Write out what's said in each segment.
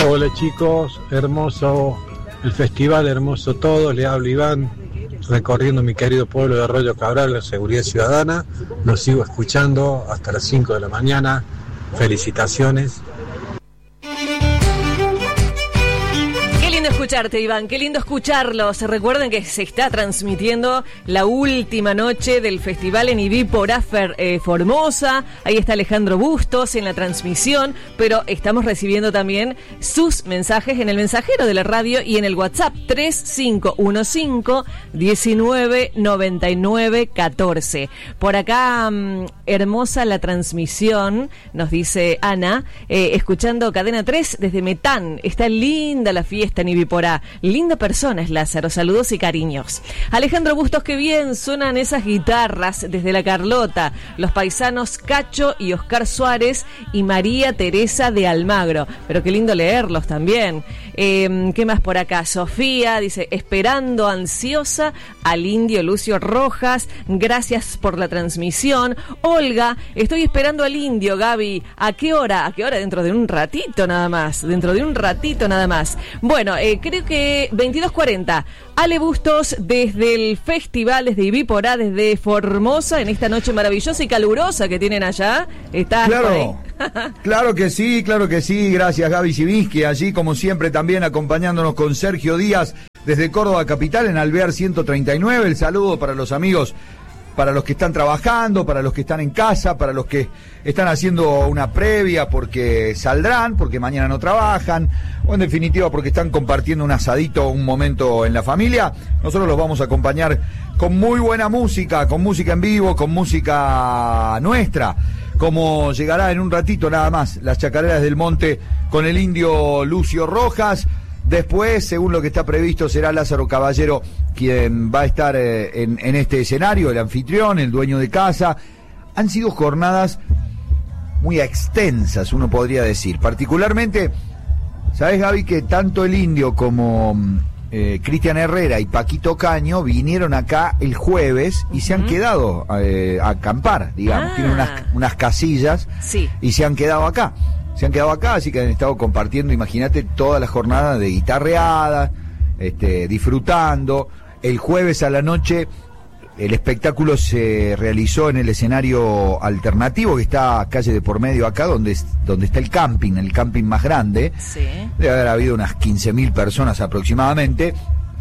Hola chicos, hermoso el festival, hermoso todo, le hablo Iván, recorriendo mi querido pueblo de Arroyo Cabral, la Seguridad Ciudadana, los sigo escuchando hasta las 5 de la mañana, felicitaciones. Escucharte, Iván, qué lindo escucharlos. Recuerden que se está transmitiendo la última noche del festival en Ibiporá Formosa. Ahí está Alejandro Bustos en la transmisión, pero estamos recibiendo también sus mensajes en el mensajero de la radio y en el WhatsApp 3515-199914. Por acá, hermosa la transmisión, nos dice Ana, escuchando Cadena 3 desde Metán. Está linda la fiesta en Ibiporá. Linda persona es Lázaro, saludos y cariños. Alejandro Bustos, qué bien suenan esas guitarras desde La Carlota, los paisanos Cacho y Oscar Suárez y María Teresa de Almagro, pero qué lindo leerlos también. ¿Qué más por acá? Sofía dice, esperando ansiosa al indio Lucio Rojas, gracias por la transmisión. Olga, estoy esperando al indio, Gaby, ¿a qué hora? ¿A qué hora? Dentro de un ratito nada más, Bueno, creo que 22:40. Ale Bustos desde el festival, desde Ibiporá, desde Formosa, en esta noche maravillosa y calurosa que tienen allá. ¿Estás por ahí? Claro que sí, gracias Gaby Sivinsky, allí como siempre también acompañándonos con Sergio Díaz desde Córdoba Capital en Alvear 139, el saludo para los amigos, para los que están trabajando, para los que están en casa, para los que están haciendo una previa porque saldrán, porque mañana no trabajan, o en definitiva porque están compartiendo un asadito, un momento en la familia. Nosotros los vamos a acompañar con muy buena música, con música en vivo, con música nuestra, como llegará en un ratito nada más, las Chacareras del Monte con el indio Lucio Rojas. Después, según lo que está previsto, será Lázaro Caballero quien va a estar en este escenario, el anfitrión, el dueño de casa. Han sido jornadas muy extensas, uno podría decir. Particularmente, ¿sabes, Gaby? Que tanto el indio como Cristian Herrera y Paquito Caño vinieron acá el jueves y se han quedado a acampar, digamos. Tienen unas casillas y se han quedado acá. Así que han estado compartiendo, imagínate, toda la jornada de guitarreada, disfrutando. El jueves a la noche el espectáculo se realizó en el escenario alternativo que está calle de por medio acá, donde está el camping más grande. Sí. Debe haber habido unas 15.000 personas aproximadamente.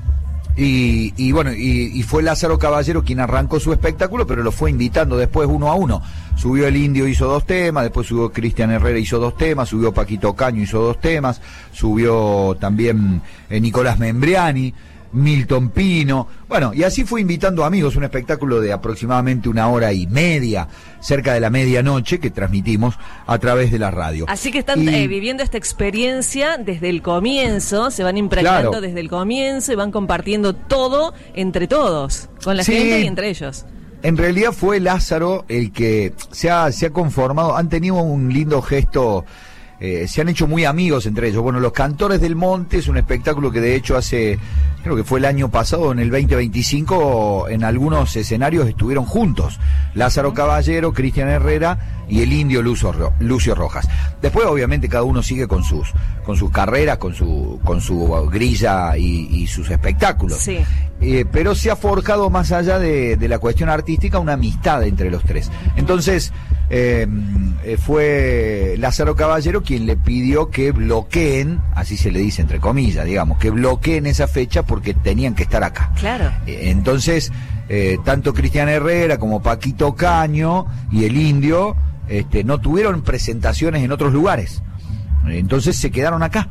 Y bueno, fue Lázaro Caballero quien arrancó su espectáculo, pero lo fue invitando después uno a uno. Subió el indio, hizo 2 temas, después subió Cristian Herrera, hizo 2 temas, subió Paquito Caño, hizo 2 temas, subió también Nicolás Membriani, Milton Pino, bueno, y así fue invitando amigos, un espectáculo de aproximadamente 1 hora y media, cerca de la medianoche, que transmitimos a través de la radio. Así que están viviendo esta experiencia desde el comienzo, se van impregnando desde el comienzo y van compartiendo todo entre todos, con la gente y entre ellos. En realidad fue Lázaro el que se ha conformado, han tenido un lindo gesto. Se han hecho muy amigos entre ellos. Bueno, Los Cantores del Monte es un espectáculo que de hecho creo que fue el año pasado, en el 2025, en algunos escenarios estuvieron juntos. Lázaro Caballero, Cristian Herrera y el indio Lucio Rojas. Después, obviamente, cada uno sigue con sus carreras, con su grilla y sus espectáculos. Sí. Pero se ha forjado, más allá de la cuestión artística, una amistad entre los tres. Entonces, fue Lázaro Caballero quien le pidió que bloqueen, así se le dice entre comillas, digamos, que bloqueen esa fecha porque tenían que estar acá. Claro. Entonces, tanto Cristian Herrera como Paquito Caño y el indio no tuvieron presentaciones en otros lugares. Entonces se quedaron acá.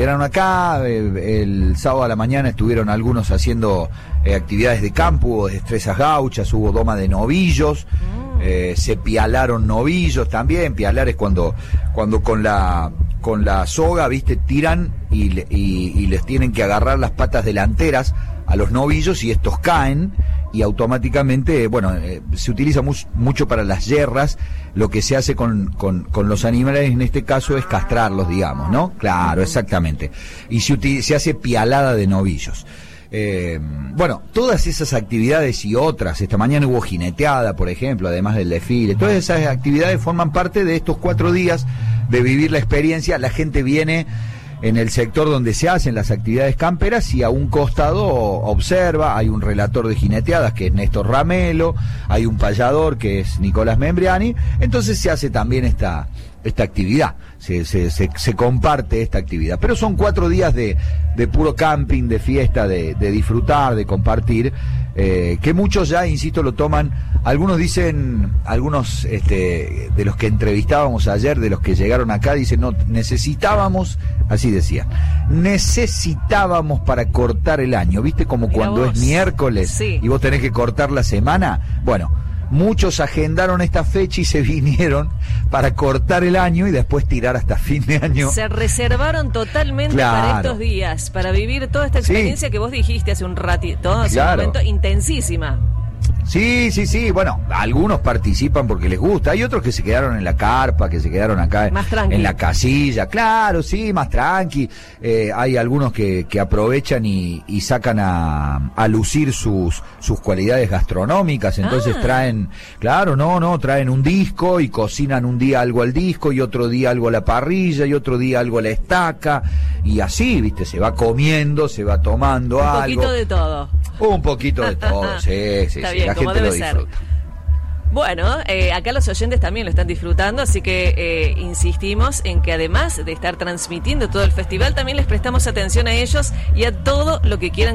El sábado a la mañana estuvieron algunos haciendo actividades de campo, hubo destrezas gauchas, hubo doma de novillos, se pialaron novillos también. Pialar es cuando con la soga, viste, tiran y les tienen que agarrar las patas delanteras a los novillos y estos caen y automáticamente, se utiliza mucho para las yerras. Lo que se hace con los animales en este caso es castrarlos, digamos, ¿no? Claro, exactamente. Y se hace pialada de novillos. Todas esas actividades y otras, esta mañana hubo jineteada, por ejemplo, además del desfile. Todas esas actividades forman parte de estos 4 días de vivir la experiencia. La gente viene en el sector donde se hacen las actividades camperas y a un costado observa, hay un relator de jineteadas que es Néstor Ramelo, hay un payador que es Nicolás Membriani, entonces se hace también esta actividad, se comparte esta actividad, pero son 4 días de puro camping, de fiesta, de disfrutar, de compartir, que muchos ya, insisto, lo toman, algunos dicen, algunos de los que entrevistábamos ayer, de los que llegaron acá, dicen, no, necesitábamos, así decían, necesitábamos para cortar el año, ¿viste? Como Mira cuando vos. es miércoles Sí. y vos tenés que cortar la semana, bueno, muchos agendaron esta fecha y se vinieron para cortar el año y después tirar hasta fin de año. Se reservaron totalmente Claro. para estos días, para vivir toda esta experiencia que vos dijiste hace un ratito, hace Claro. un momento, intensísima. Sí, bueno, algunos participan porque les gusta, hay otros que se quedaron en la carpa, que se quedaron acá Más tranqui. en la casilla, claro, sí, más tranqui, hay algunos que aprovechan y sacan a lucir sus cualidades gastronómicas, entonces traen, claro, traen un disco y cocinan un día algo al disco y otro día algo a la parrilla y otro día algo a la estaca, y así, viste, se va comiendo, se va tomando Un algo. poquito de todo. Un poquito de todo, sí, Está bien, la como gente lo debe ser. disfruta. Bueno, acá los oyentes también lo están disfrutando, así que insistimos en que además de estar transmitiendo todo el festival, también les prestamos atención a ellos y a todo lo que quieran